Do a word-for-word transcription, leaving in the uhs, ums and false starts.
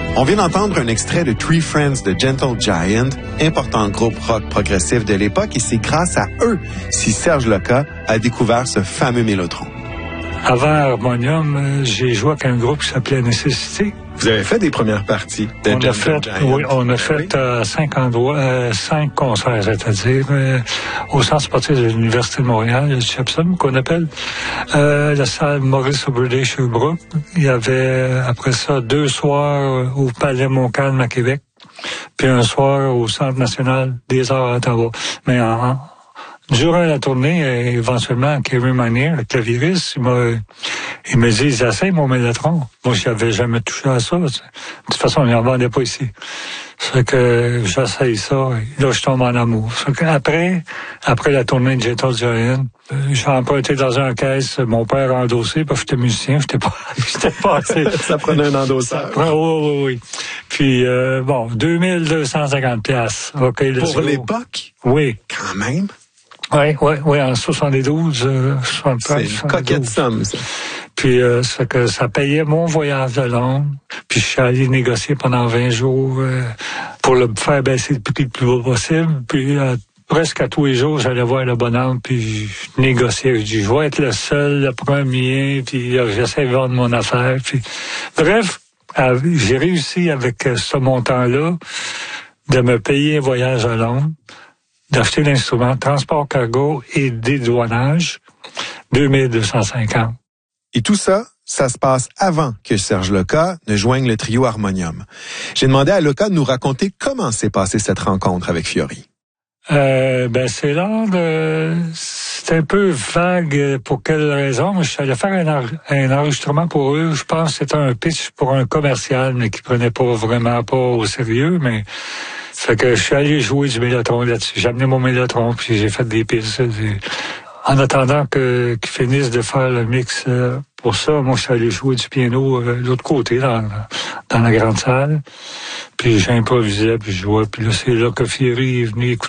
On vient d'entendre un extrait de Three Friends de Gentle Giant, important groupe rock progressif de l'époque, et c'est grâce à eux si Serge Lucas a découvert ce fameux mélotron. Avant Harmonium, j'ai joué avec un groupe qui s'appelait Nécessité. Vous avez fait des premières parties de on Gentle a fait, Giant. Oui, on a fait euh, cinq endroits, euh, cinq concerts, c'est-à-dire euh, au centre sportif de l'Université de Montréal, le Chepsom, qu'on appelle, euh, la salle Maurice O'Brady Sherbrooke. Il y avait, après ça, deux soirs au Palais Montcalm à Québec, puis un soir au Centre national des arts à Ottawa. Mais en, durant la tournée, éventuellement, Kerry Manier, le clavieriste, il m'a, il me dit, ils essayent mon Mélotron. Moi, je n'avais jamais touché à ça. De toute façon, on n'en vendait pas ici. C'est que j'essaye ça, et là, je tombe en amour. C'est que après, après la tournée de Gentle Giant, j'ai emprunté dans un caisse, mon père a endossé, parce que j'étais musicien, j'étais pas, j'étais pas assez. Ça prenait un endosseur. Oui, oui, oui. Puis, euh, bon, deux mille deux cent cinquante piastres. OK, let's Pour go. l'époque? Oui. Quand même. Oui, oui, oui, en soixante-douze, euh, soixante-treize, c'est une coquette somme, ça. Puis, euh, c'est que ça payait mon voyage de Londres. Puis, je suis allé négocier pendant vingt jours euh, pour le faire baisser le prix le plus bas possible. Puis, euh, presque à tous les jours, j'allais voir le bonhomme, puis je négociais. Je dis, je vais être le seul, le premier, puis euh, j'essaie de vendre mon affaire. Puis, bref, euh, j'ai réussi avec euh, ce montant-là de me payer un voyage à Londres, d'acheter l'instrument, transport cargo et dédouanage, deux mille deux cent cinquante. Et tout ça, ça se passe avant que Serge Lucas ne joigne le trio Harmonium. J'ai demandé à Lucas de nous raconter comment s'est passée cette rencontre avec Fiori. Euh, ben, c'est là de... C'est un peu vague pour quelle raison. Je suis allé faire un, ar... un enregistrement pour eux. Je pense que c'était un pitch pour un commercial, mais qui prenait pas vraiment pas au sérieux, mais... Fait que je suis allé jouer du Mélotron là-dessus. J'ai amené mon Mélotron, puis j'ai fait des pistes. En attendant que, qu'ils finissent de faire le mix euh, pour ça, moi, je suis allé jouer du piano euh, de l'autre côté, dans, dans la grande salle. Puis j'improvisais, puis je jouais. Puis là, c'est là que Fiori est venu écouter